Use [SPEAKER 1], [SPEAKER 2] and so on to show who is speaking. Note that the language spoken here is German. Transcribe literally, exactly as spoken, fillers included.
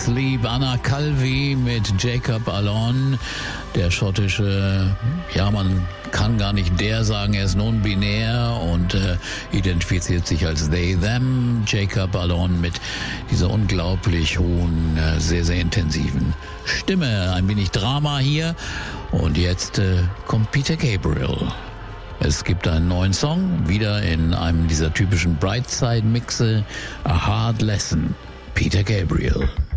[SPEAKER 1] Sleep, Anna Calvi mit Jacob Allon, der schottische, ja, man kann gar nicht der sagen, er ist non-binär und äh, identifiziert sich als they, them. Jacob Allon mit dieser unglaublich hohen, äh, sehr, sehr intensiven Stimme. Ein wenig Drama hier und jetzt äh, kommt Peter Gabriel. Es gibt einen neuen Song, wieder in einem dieser typischen Brightside-Mixe, A Hard Lesson, Peter Gabriel.